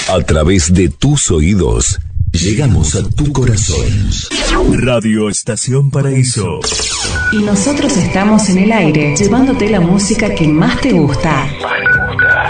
A través de tus oídos, llegamos a tu corazón. Radio Estación Paraíso. Y nosotros estamos en el aire, llevándote la música que más te gusta.